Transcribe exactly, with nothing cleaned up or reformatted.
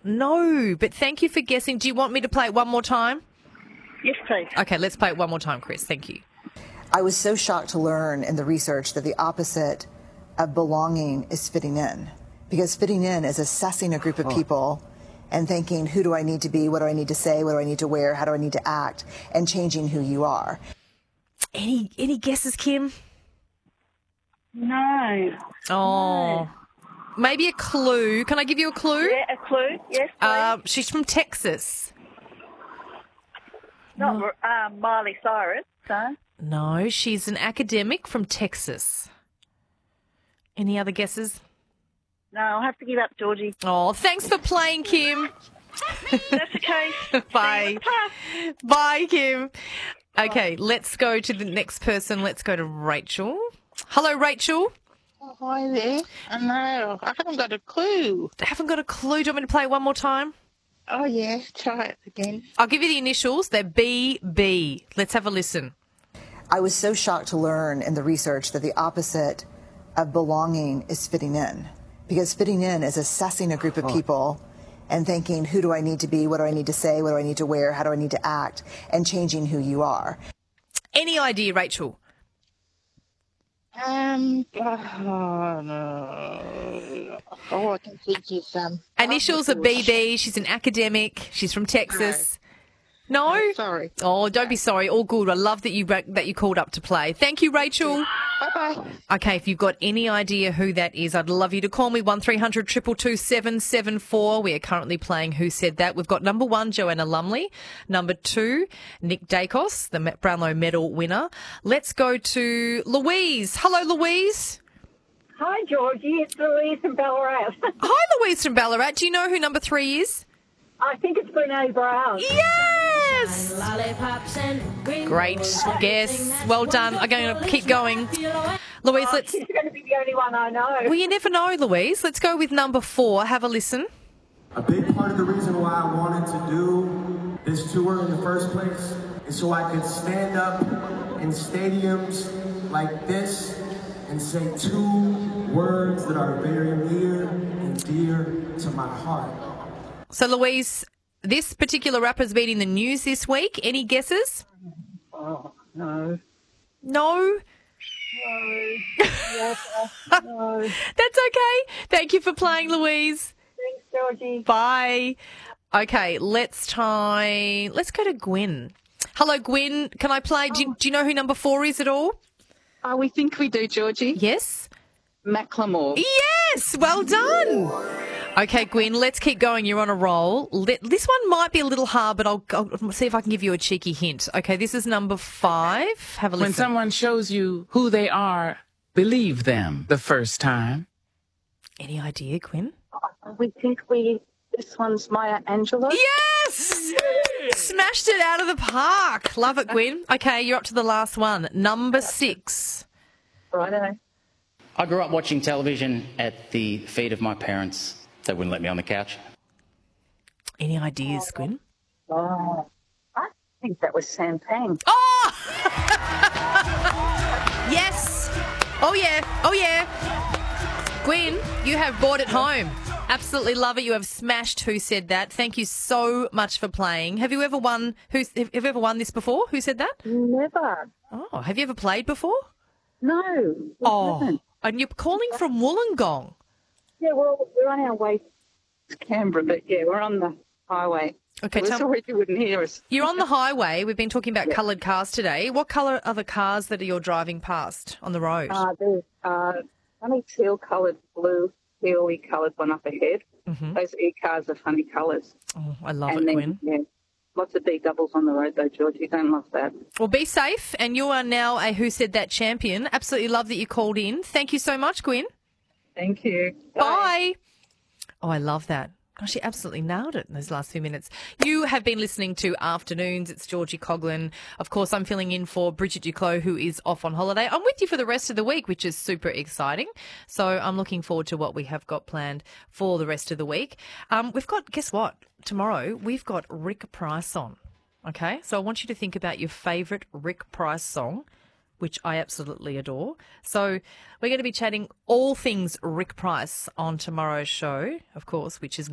No, but thank you for guessing. Do you want me to play it one more time? Yes, please. Okay, let's play it one more time, Chris. Thank you. I was so shocked to learn in the research that the opposite of belonging is fitting in. Because fitting in is assessing a group of people and thinking, who do I need to be? What do I need to say? What do I need to wear? How do I need to act? And changing who you are. Any any guesses, Kim? No. Oh. No. Maybe a clue. Can I give you a clue? Yeah, a clue. Yes, please. Uh, she's from Texas. Not um, Miley Cyrus, so. No, she's an academic from Texas. Any other guesses? No, I'll have to give up, Georgie. Oh, thanks for playing, Kim. That's okay. Bye. Bye, Kim. Okay, let's go to the next person. Let's go to Rachel. Hello, Rachel. Oh, hi there. I know. I haven't got a clue. I haven't got a clue. Do you want me to play it one more time? Oh, yeah. Try it again. I'll give you the initials. They're B B. Let's have a listen. I was so shocked to learn in the research that the opposite of belonging is fitting in. Because fitting in is assessing a group of people and thinking, who do I need to be? What do I need to say? What do I need to wear? How do I need to act? And changing who you are. Any idea, Rachel? Um, oh, no. All I can think is... Um, Initials are B B. She's an academic. She's from Texas. No? Oh, sorry. Oh, don't be sorry. All good. I love that you that you called up to play. Thank you, Rachel. Bye-bye. Okay, if you've got any idea who that is, I'd love you to call me, one three hundred two two two seven seven four. We are currently playing Who Said That. We've got number one, Joanna Lumley. Number two, Nick Dacos, the Brownlow Medal winner. Let's go to Louise. Hello, Louise. Hi, Georgie. It's Louise from Ballarat. Hi, Louise from Ballarat. Do you know who number three is? I think it's Brene Brown. Yes! Great guess. Well done. I'm going to keep going. Louise, Oh, let's... she's going to be the only one I know. Well, you never know, Louise. Let's go with number four. Have a listen. A big part of the reason why I wanted to do this tour in the first place is so I could stand up in stadiums like this and say two words that are very near and dear to my heart. So, Louise, this particular rapper's been in the news this week. Any guesses? Oh, no. No? No. Yes, no. That's okay. Thank you for playing, Louise. Thanks, Georgie. Bye. Okay, let's try... Let's go to Gwen. Hello, Gwen. Can I play... Do you, do you know who number four is at all? Oh, we think we do, Georgie. Yes? Macklemore. Yes! Well done. Okay, Gwen, let's keep going. You're on a roll. Let, this one might be a little hard, but I'll, I'll see if I can give you a cheeky hint. Okay, this is number five. Have a listen. When someone shows you who they are, believe them the first time. Any idea, Gwen? We think we... This one's Maya Angelou. Yes! Smashed it out of the park. Love it, Gwen. Okay, you're up to the last one. Number six. Righto. I grew up watching television at the feet of my parents. They wouldn't let me on the couch. Any ideas, Gwen? Oh, I think that was Sam Pang. Oh! Yes! Oh, yeah. Oh, yeah. Gwen, you have brought it home. Absolutely love it. You have smashed Who Said That. Thank you so much for playing. Have you ever won? Who have you ever won this before? Who Said That? Never. Oh, have you ever played before? No. we Oh, haven't. and you're calling from Wollongong. Yeah, well, we're on our way to Canberra, but yeah, we're on the highway. Okay, We're tell- sorry you wouldn't hear us. You're on the highway. We've been talking about coloured cars today. What colour are the cars that you're driving past on the road? Uh, there's uh, funny teal-coloured, blue, teal-y coloured one up ahead. Mm-hmm. Those e-cars are funny colours. Oh, I love and it, then, Gwen. Yeah, lots of B doubles on the road, though, George. You don't love that. Well, be safe, and you are now a Who Said That champion. Absolutely love that you called in. Thank you so much, Gwen. Thank you. Bye. Bye. Oh, I love that. Gosh, she absolutely nailed it in those last few minutes. You have been listening to Afternoons. It's Georgie Coughlin. Of course, I'm filling in for Bridget Duclos, who is off on holiday. I'm with you for the rest of the week, which is super exciting. So I'm looking forward to what we have got planned for the rest of the week. Um, we've got, guess what? Tomorrow, we've got Rick Price on. Okay? So I want you to think about your favourite Rick Price song, which I absolutely adore. So we're going to be chatting all things Rick Price on tomorrow's show, of course, which is